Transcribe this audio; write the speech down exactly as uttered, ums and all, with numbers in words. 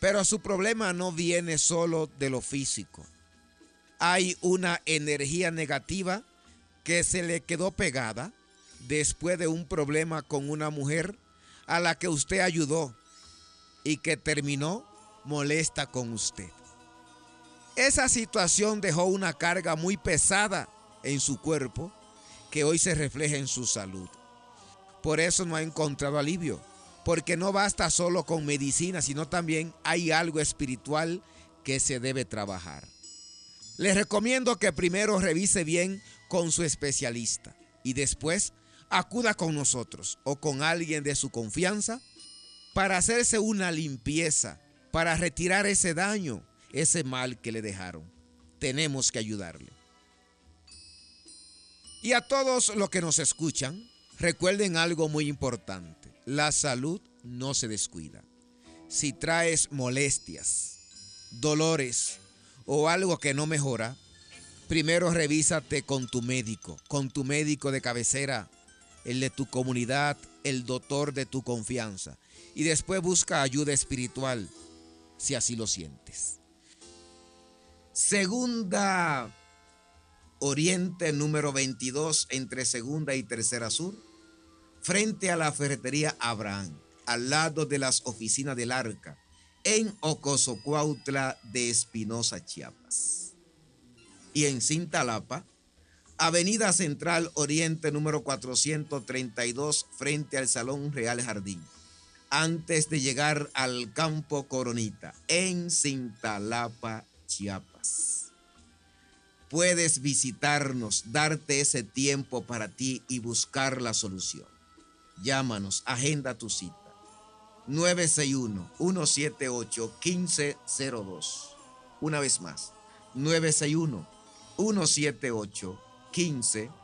Pero su problema no viene solo de lo físico. Hay una energía negativa que se le quedó pegada después de un problema con una mujer a la que usted ayudó y que terminó molesta con usted. Esa situación dejó una carga muy pesada en su cuerpo que hoy se refleja en su salud. Por eso no ha encontrado alivio, porque no basta solo con medicina, sino también hay algo espiritual que se debe trabajar. Les recomiendo que primero revise bien con su especialista y después acuda con nosotros o con alguien de su confianza para hacerse una limpieza, para retirar ese daño, ese mal que le dejaron. Tenemos que ayudarle. Y a todos los que nos escuchan, recuerden algo muy importante. La salud no se descuida. Si traes molestias, dolores o algo que no mejora, primero revísate con tu médico, con tu médico de cabecera, el de tu comunidad, el doctor de tu confianza. Y después busca ayuda espiritual, si así lo sientes. Segunda Oriente número veintidós, entre Segunda y Tercera Sur, frente a la ferretería Abraham, al lado de las oficinas del Arca, en Ocosocuautla de Espinosa, Chiapas. Y en Cintalapa, Avenida Central Oriente número cuatrocientos treinta y dos, frente al Salón Real Jardín, antes de llegar al Campo Coronita, en Cintalapa, Chiapas. Puedes visitarnos, darte ese tiempo para ti y buscar la solución. Llámanos, agenda tu cita. nueve seis uno, uno siete ocho, uno cinco cero dos. Una vez más, nueve seis uno, uno siete ocho, uno cinco cero dos.